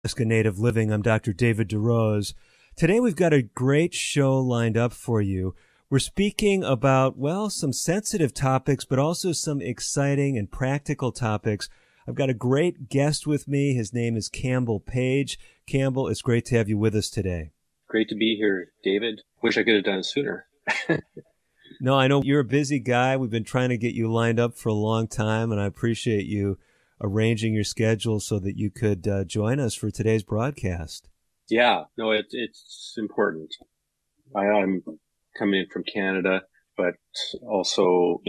Alaska Native Living. I'm Dr. David DeRose. Today we've got a great show lined up for you. We're speaking about, some sensitive topics, but also some exciting and practical topics. I've got a great guest with me. His name is Campbell Page. Campbell, it's great to have you with us today. Great to be here, David. Wish I could have done it sooner. No, I know you're a busy guy. We've been trying to get you lined up for a long time, and I appreciate you arranging your schedule so that you could join us for today's broadcast. Yeah, no, it's important. I'm coming in from Canada, but also,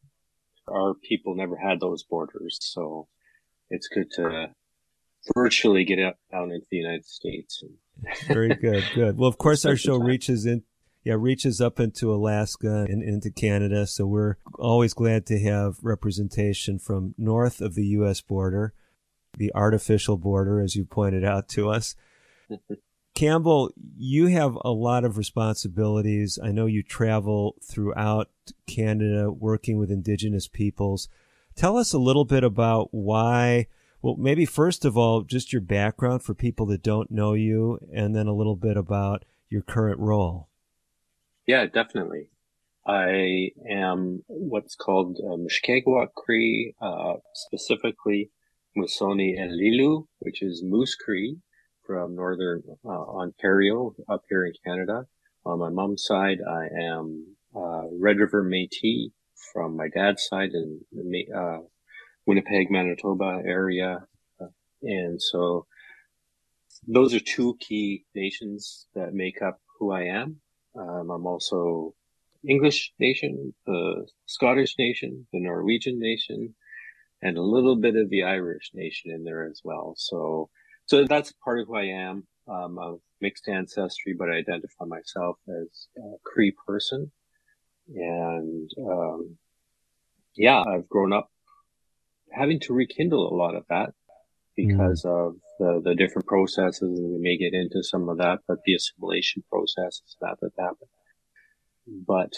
our people never had those borders, so it's good to virtually get down into the United States. Very good, good. Well, of course, our show reaches up into Alaska and into Canada, so we're always glad to have representation from north of the U.S. border, the artificial border, as you pointed out to us. Campbell, you have a lot of responsibilities. I know you travel throughout Canada working with Indigenous peoples. Tell us a little bit about why, maybe first of all, just your background for people that don't know you, and then a little bit about your current role. Yeah, definitely. I am what's called Mishkegowuk Cree, specifically Musoni and Lilu, which is Moose Cree from northern Ontario up here in Canada. On my mom's side, I am Red River Métis from my dad's side in the Winnipeg, Manitoba area. And so those are two key nations that make up who I am. I'm also English nation, the Scottish nation, the Norwegian nation, and a little bit of the Irish nation in there as well. So that's part of who I am. Of mixed ancestry, but I identify myself as a Cree person. And, I've grown up having to rekindle a lot of that because of the different processes, and we may get into some of that, but the assimilation processes that happened. But,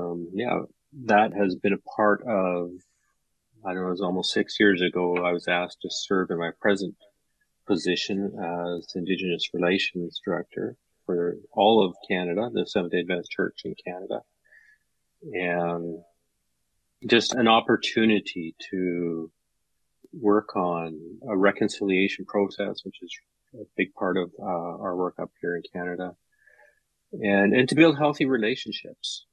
that has been a part of, I don't know, it was almost 6 years ago, I was asked to serve in my present position as Indigenous Relations Director for all of Canada, the Seventh-day Adventist Church in Canada. And just an opportunity to work on a reconciliation process, which is a big part of our work up here in Canada, and to build healthy relationships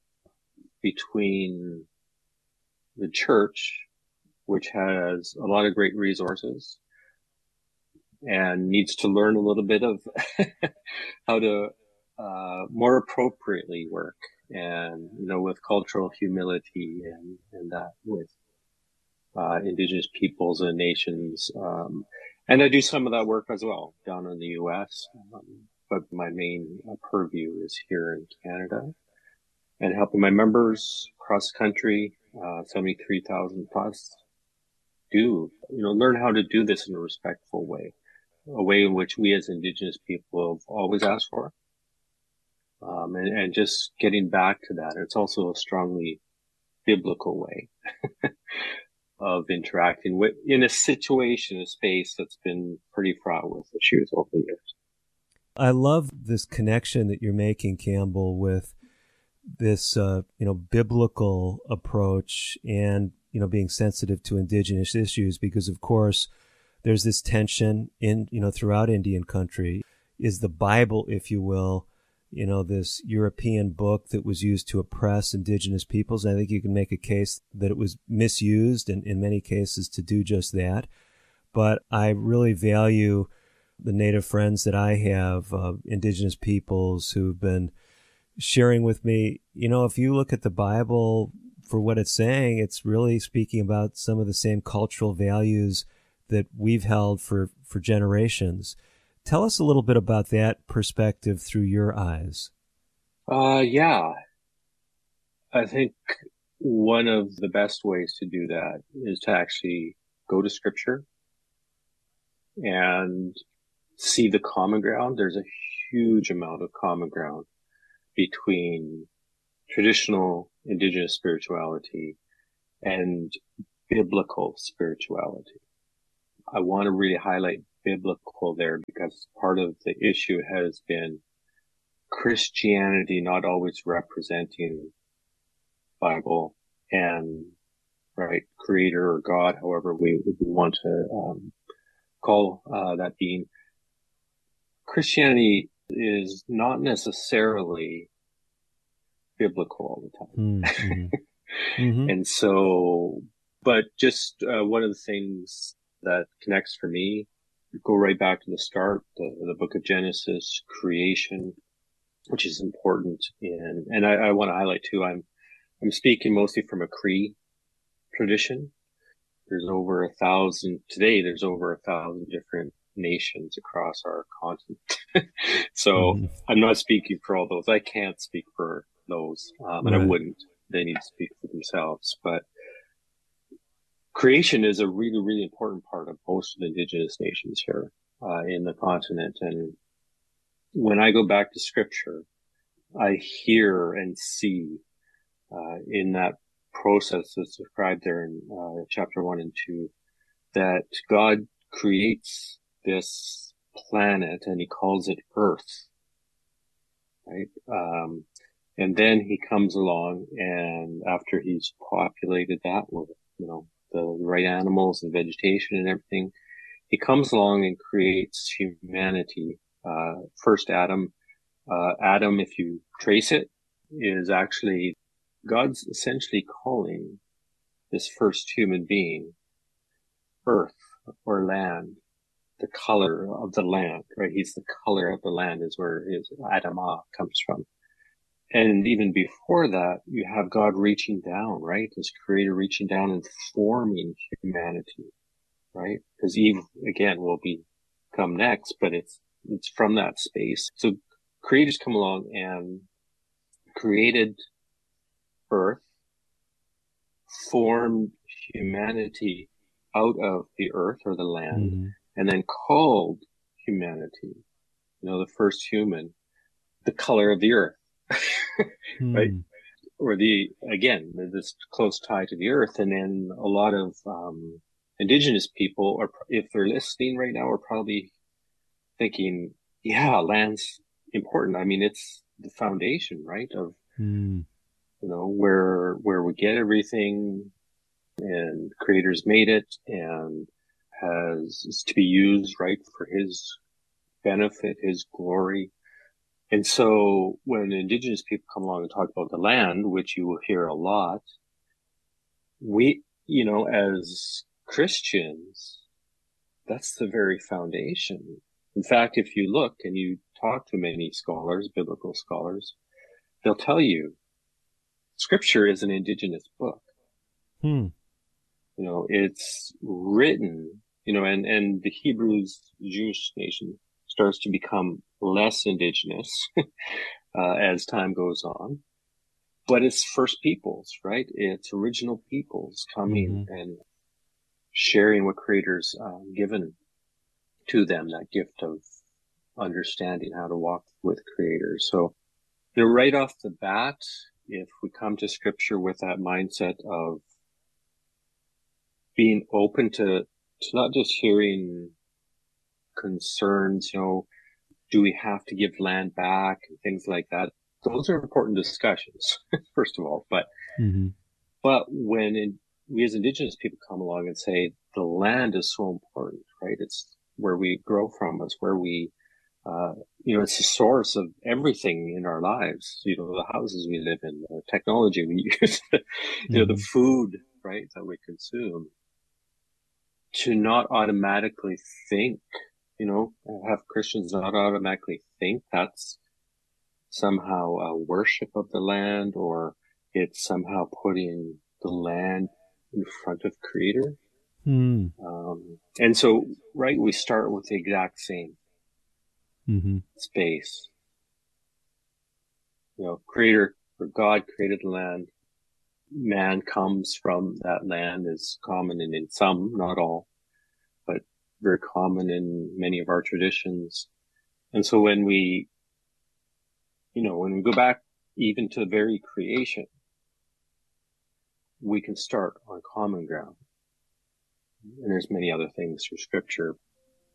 between the church, which has a lot of great resources and needs to learn a little bit of how to more appropriately work, and with cultural humility and that with Indigenous peoples and nations. And I do some of that work as well down in the U.S., but my main purview is here in Canada, and helping my members across the country, 73,000 plus, learn how to do this in a respectful way, a way in which we as Indigenous people have always asked for. And just getting back to that. It's also a strongly biblical way of interacting in a situation, a space that's been pretty fraught with issues over the years. I love this connection that you're making, Campbell, with this, biblical approach and, being sensitive to Indigenous issues, because of course there's this tension in, throughout Indian country. Is the Bible, if you will, this European book that was used to oppress Indigenous peoples. I think you can make a case that it was misused and in many cases to do just that. But I really value the Native friends that I have, Indigenous peoples who've been sharing with me, if you look at the Bible for what it's saying, it's really speaking about some of the same cultural values that we've held for generations. Tell us a little bit about that perspective through your eyes. I think one of the best ways to do that is to actually go to Scripture and see the common ground. There's a huge amount of common ground between traditional Indigenous spirituality and biblical spirituality. I want to really highlight biblical there, because part of the issue has been Christianity not always representing Bible and right creator or God, however we want to call that being. Christianity is not necessarily biblical all the time. Mm-hmm. Mm-hmm. And so, but just one of the things that connects for me, go right back to the start, the book of Genesis, creation, which is important. And I want to highlight too, I'm speaking mostly from a Cree tradition. There's over 1,000 today. There's over 1,000 different nations across our continent. So Mm-hmm. I'm not speaking for all those. I can't speak for those, and I wouldn't. They need to speak for themselves. But creation is a really, really important part of most of the indigenous nations here in the continent. And when I go back to scripture, I hear and see in that process that's described there in chapter 1 and 2 that God creates this planet and he calls it Earth, right? And then he comes along, and after he's populated that with, the right animals and vegetation and everything, he comes along and creates humanity. First Adam, if you trace it, is actually God's essentially calling this first human being earth or land, the color of the land, right? He's the color of the land is where his Adamah comes from. And even before that, you have God reaching down, right? This creator reaching down and forming humanity, right? Because Eve, again, will come next, but it's from that space. So creators come along and created earth, formed humanity out of the earth or the land, Mm-hmm. and then called humanity, the first human, the color of the earth, right? Mm. Or this close tie to the earth. And then a lot of indigenous people, or if they're listening right now, are probably thinking, yeah, land's important. I mean, it's the foundation, right, of Mm. where we get everything, and creators made it and is to be used, right, for his benefit, his glory. And so when indigenous people come along and talk about the land, which you will hear a lot, we, as Christians, that's the very foundation. In fact, if you look and you talk to many scholars, biblical scholars, they'll tell you scripture is an indigenous book. Mm. It's written, and the Hebrews, Jewish nation, starts to become less indigenous as time goes on. But it's first peoples, right? It's original peoples coming and sharing what creators given to them, that gift of understanding how to walk with creators. So, right off the bat, if we come to scripture with that mindset of being open to not just hearing concerns, do we have to give land back and things like that? Those are important discussions, first of all. But when we as indigenous people come along and say the land is so important, right? It's where we grow from. It's where we, it's the source of everything in our lives. The houses we live in, the technology we use, the food, right, that we consume. To not automatically think, have Christians not automatically think that's somehow a worship of the land, or it's somehow putting the land in front of creator. And so, right, we start with the exact same space. Creator, or God created the land. Man comes from that land, is common in some, not all, but very common in many of our traditions. And so when we go back even to the very creation, we can start on common ground. And there's many other things through scripture,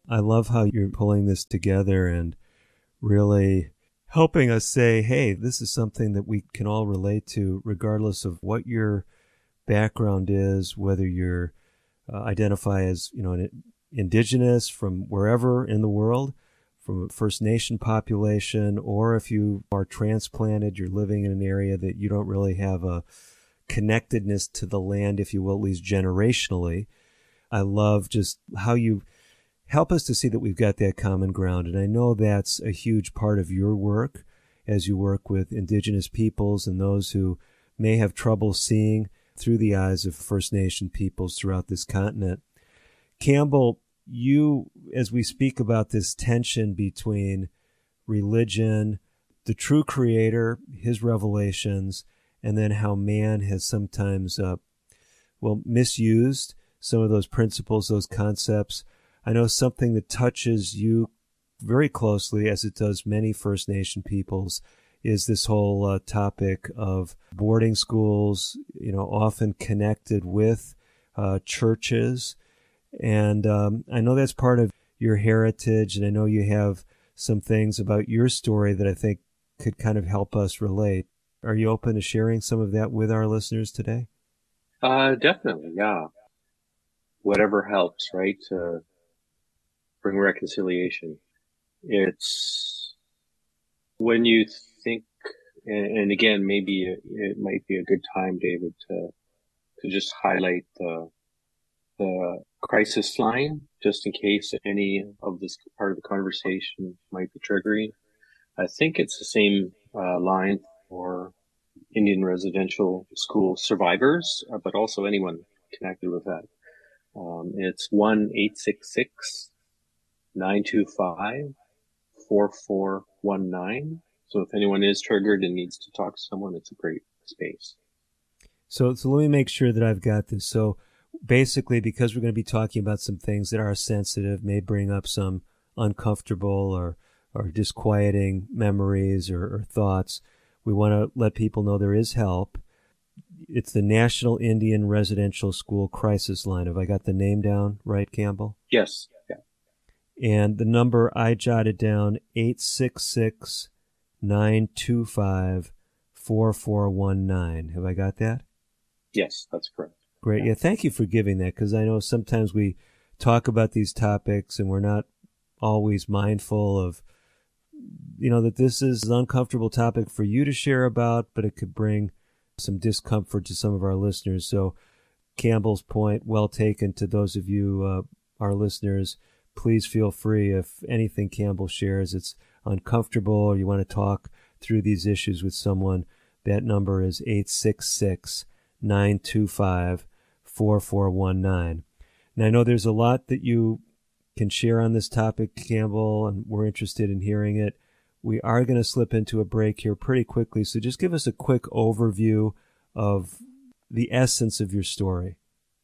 I love how you're pulling this together and really helping us say, hey, this is something that we can all relate to regardless of what your background is, whether you're identify as, an indigenous from wherever in the world, from a First Nation population, or if you are transplanted, you're living in an area that you don't really have a connectedness to the land, if you will, at least generationally. I love just how you help us to see that we've got that common ground. And I know that's a huge part of your work as you work with indigenous peoples and those who may have trouble seeing through the eyes of First Nation peoples throughout this continent. Campbell, you, as we speak about this tension between religion, the true creator, his revelations, and then how man has sometimes, misused some of those principles, those concepts. I know something that touches you very closely, as it does many First Nation peoples, is this whole topic of boarding schools, often connected with churches. And I know that's part of your heritage, and I know you have some things about your story that I think could kind of help us relate. Are you open to sharing some of that with our listeners today? Definitely, yeah. Whatever helps, right, to bring reconciliation. It's when you think, and again, maybe it might be a good time, David, to just highlight the crisis line, just in case any of this part of the conversation might be triggering. I think it's the same line for Indian residential school survivors, but also anyone connected with that. It's 1-866-925-4419. So if anyone is triggered and needs to talk to someone, it's a great space. So let me make sure that I've got this. So basically, because we're going to be talking about some things that are sensitive, may bring up some uncomfortable or disquieting memories or thoughts, we want to let people know there is help. It's the National Indian Residential School Crisis Line. Have I got the name down right, Campbell? Yes. Yeah. And the number I jotted down, 866-925-4419. Have I got that? Yes, that's correct. Great. Yeah, thank you for giving that, because I know sometimes we talk about these topics and we're not always mindful of, that this is an uncomfortable topic for you to share about, but it could bring some discomfort to some of our listeners. So Campbell's point, well taken. To those of you, our listeners, please feel free, if anything Campbell shares, it's uncomfortable or you want to talk through these issues with someone, that number is 866-925-4419. And I know there's a lot that you can share on this topic, Campbell, and we're interested in hearing it. We are going to slip into a break here pretty quickly, so just give us a quick overview of the essence of your story.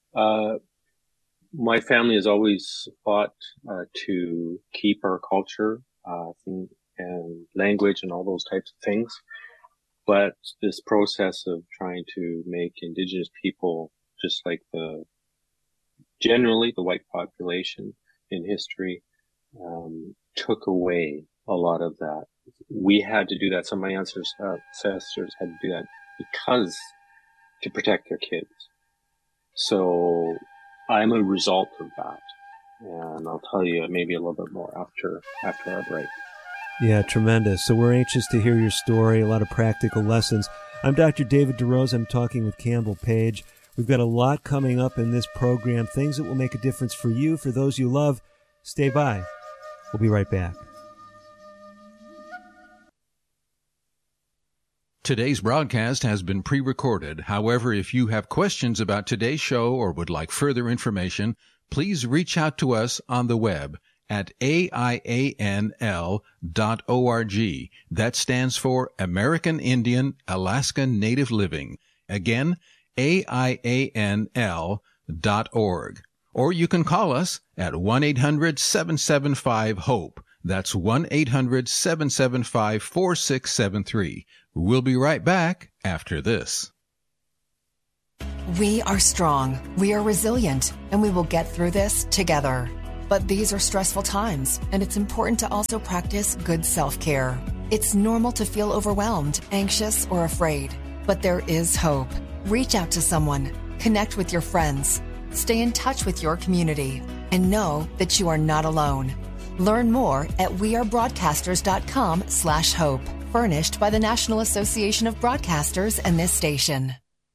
My family has always fought to keep our culture and language and all those types of things. But this process of trying to make Indigenous people, just like generally the white population in history, took away a lot of that. We had to do that. Some of my ancestors had to do that to protect their kids. So I'm a result of that. And I'll tell you maybe a little bit more after our break. Yeah, tremendous. So we're anxious to hear your story, a lot of practical lessons. I'm Dr. David DeRose. I'm talking with Campbell Page. We've got a lot coming up in this program, things that will make a difference for you, for those you love. Stay by. We'll be right back. Today's broadcast has been pre-recorded. However, if you have questions about today's show or would like further information, please reach out to us on the web at AIANL.org. That stands for American Indian Alaska Native Living. Again, AIANL.org. Or you can call us at 1-800-775-HOPE. That's 1-800-775-4673. We'll be right back after this. We are strong, we are resilient, and we will get through this together. But these are stressful times, and it's important to also practice good self-care. It's normal to feel overwhelmed, anxious, or afraid, but there is hope. Reach out to someone, connect with your friends, stay in touch with your community, and know that you are not alone. Learn more at wearebroadcasters.com/hope, furnished by the National Association of Broadcasters and this station.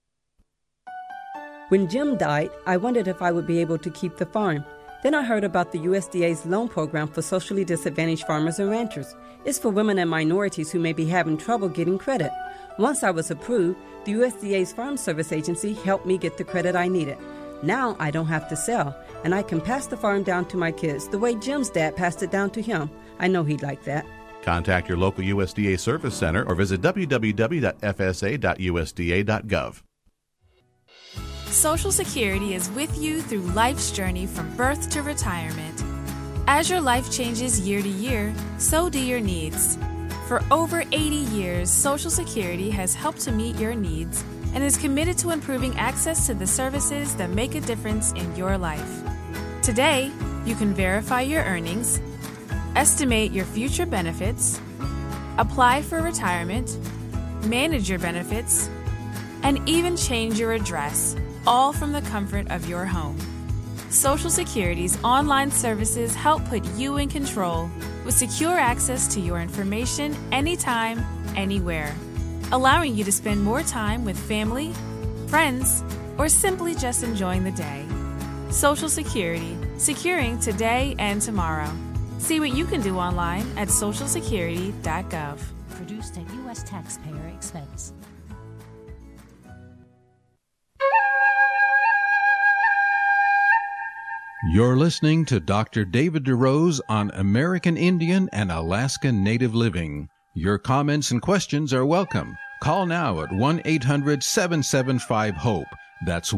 When Jim died, I wondered if I would be able to keep the farm. Then I heard about the USDA's loan program for socially disadvantaged farmers and ranchers. It's for women and minorities who may be having trouble getting credit. Once I was approved, the USDA's Farm Service Agency helped me get the credit I needed. Now I don't have to sell, and I can pass the farm down to my kids the way Jim's dad passed it down to him. I know he'd like that. Contact your local USDA Service Center or visit www.fsa.usda.gov. Social Security is with you through life's journey from birth to retirement. As your life changes year to year, so do your needs. For over 80 years, Social Security has helped to meet your needs and is committed to improving access to the services that make a difference in your life. Today, you can verify your earnings, estimate your future benefits, apply for retirement, manage your benefits, and even change your address, all from the comfort of your home. Social Security's online services help put you in control with secure access to your information anytime, anywhere, allowing you to spend more time with family, friends, or simply just enjoying the day. Social Security, securing today and tomorrow. See what you can do online at socialsecurity.gov. Produced at U.S. taxpayer expense. You're listening to Dr. David DeRose on American Indian and Alaska Native Living. Your comments and questions are welcome. Call now at 1-800-775-HOPE. That's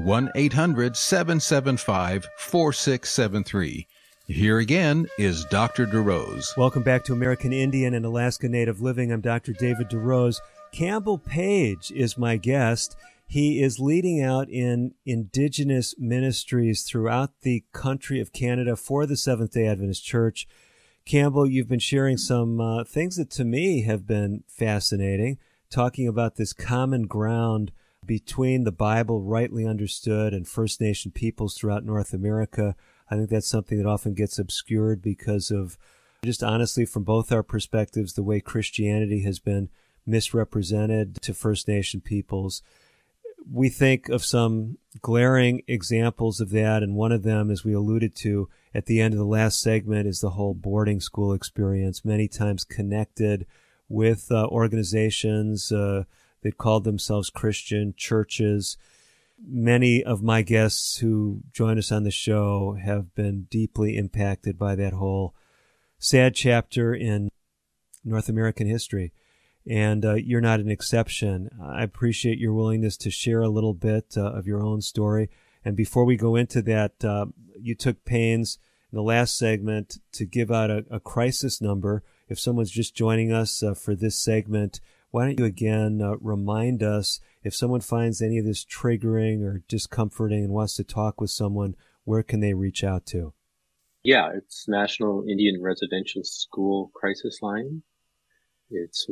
1-800-775-4673. Here again is Dr. DeRose. Welcome back to American Indian and Alaska Native Living. I'm Dr. David DeRose. Campbell Page is my guest. He is leading out in Indigenous ministries throughout the country of Canada for the Seventh-day Adventist Church. Campbell, you've been sharing some things that to me have been fascinating, talking about this common ground between the Bible rightly understood and First Nation peoples throughout North America. I think that's something that often gets obscured because of, just honestly, from both our perspectives, the way Christianity has been misrepresented to First Nation peoples. We think of some glaring examples of that, and one of them, as we alluded to at the end of the last segment, is the whole boarding school experience, many times connected with organizations that called themselves Christian churches. Many of my guests who join us on the show have been deeply impacted by that whole sad chapter in North American history. And you're not an exception. I appreciate your willingness to share a little bit of your own story. And before we go into that, you took pains in the last segment to give out a crisis number. If someone's just joining us for this segment, why don't you again remind us, if someone finds any of this triggering or discomforting and wants to talk with someone, where can they reach out to? Yeah, it's National Indian Residential School Crisis Line. It's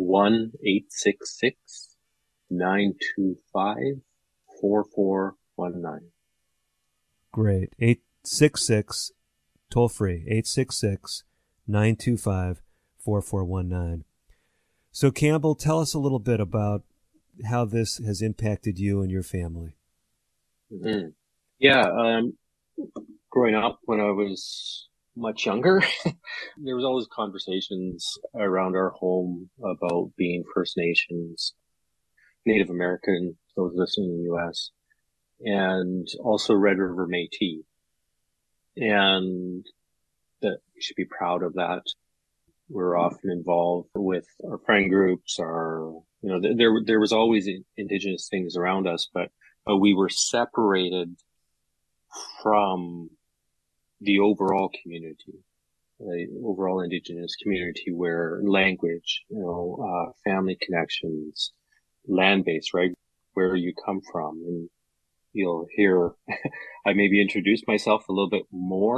1-866-925-4419. Great. 866, toll free, 866-925-4419. So Campbell, tell us a little bit about how this has impacted you and your family. Mm-hmm. Yeah, growing up when I was much younger, there was always conversations around our home about being First Nations, Native American, those listening in the U.S., and also Red River Métis. And that we should be proud of that. We're often involved with our friend groups, there was always Indigenous things around us, but we were separated from the overall community, the overall Indigenous community, where language, family connections, land base, right? Where you come from. And you'll hear, I maybe introduce myself a little bit more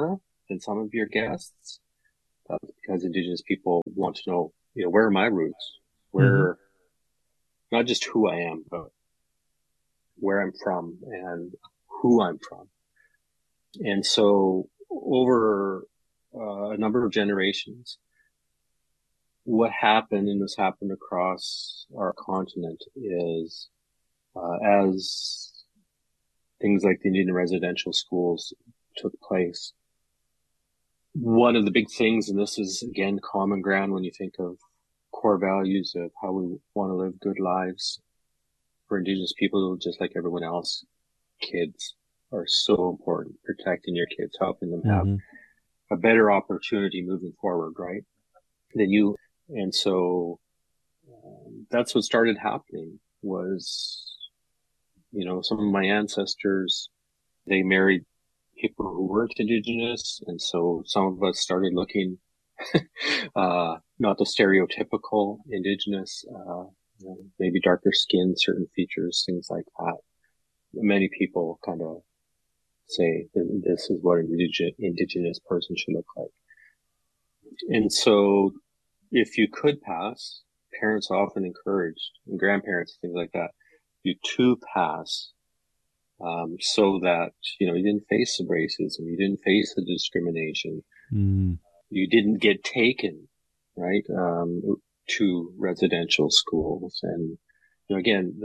than some of your guests. That's because Indigenous people want to know, where are my roots? Where, not just who I am, but where I'm from and who I'm from. And so over a number of generations, what happened, and this happened across our continent, is as things like the Indian residential schools took place, one of the big things, and this is again common ground when you think of core values of how we want to live good lives for Indigenous people, just like everyone else, kids are so important. Protecting your kids, helping them have a better opportunity moving forward, right? Than you. And so that's what started happening was, some of my ancestors, they married people who weren't Indigenous. And so some of us started looking, not the stereotypical Indigenous, maybe darker skin, certain features, things like that. Many people kind of say this is what an Indigenous person should look like. And so if you could pass, parents often encouraged, and grandparents, things like that, you to pass, so that, you didn't face the racism, you didn't face the discrimination, you didn't get taken, right, to residential schools. And, again,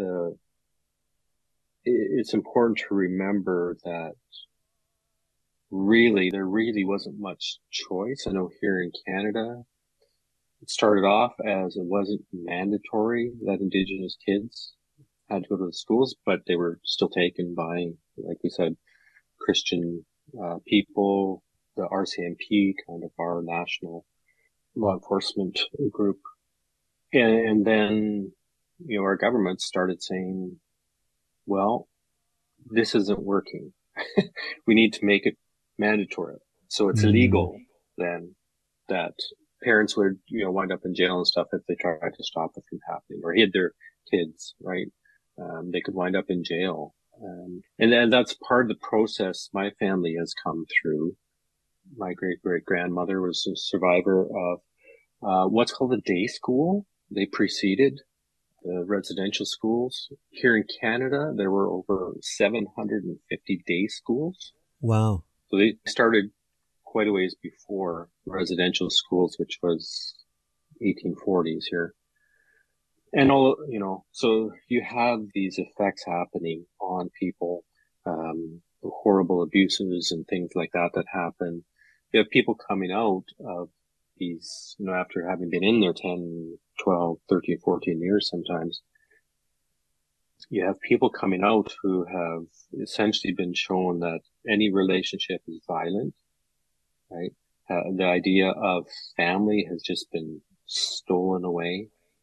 it's important to remember that there really wasn't much choice. I know here in Canada, it started off as it wasn't mandatory that Indigenous kids had to go to the schools, but they were still taken by, like we said, Christian people, the RCMP, kind of our national law enforcement group. And then, our government started saying, well, this isn't working. We need to make it mandatory. So it's illegal then that parents would, wind up in jail and stuff if they tried to stop it from happening or hid their kids, right? They could wind up in jail. And then that's part of the process my family has come through. My great-great-grandmother was a survivor of what's called a day school. They preceded the residential schools. Here in Canada, there were over 750 day schools. Wow. So they started quite a ways before residential schools, which was 1840s here. And so you have these effects happening on people, horrible abuses and things like that happen. You have people coming out of these, after having been in there 10, 12, 13, 14 years sometimes. You have people coming out who have essentially been shown that any relationship is violent, right? The idea of family has just been stolen away.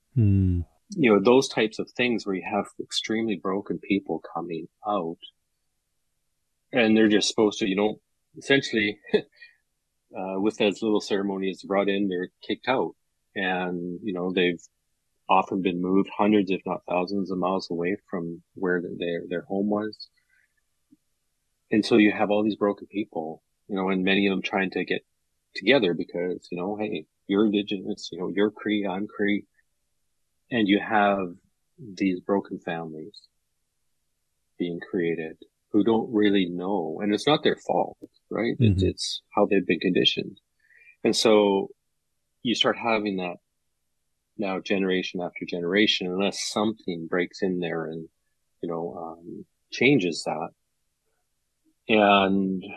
Those types of things where you have extremely broken people coming out and they're just supposed to, essentially, with as little ceremony as brought in, they're kicked out. And, they've often been moved hundreds, if not thousands of miles away from where their home was. And so you have all these broken people, and many of them trying to get together because, hey, you're Indigenous, you're Cree, I'm Cree. And you have these broken families being created who don't really know. And it's not their fault, right? It's how they've been conditioned. And so you start having that now generation after generation, unless something breaks in there and, changes that. And,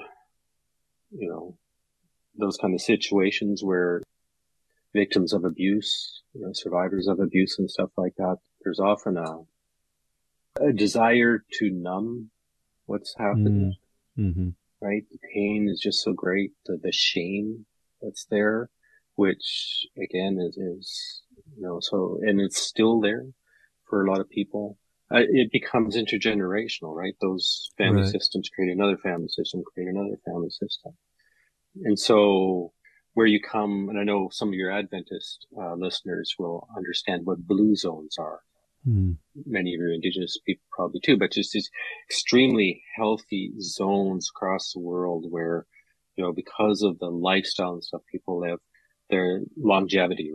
those kind of situations where victims of abuse, survivors of abuse and stuff like that, there's often a desire to numb what's happened, right? The pain is just so great. The shame that's there, which again is so, and it's still there for a lot of people. It becomes intergenerational, right? Those family systems create another family system, create another family system. And so where you come, and I know some of your Adventist listeners will understand what blue zones are. Many of your Indigenous people probably too, but just these extremely healthy zones across the world where, because of the lifestyle and stuff people live, their longevity,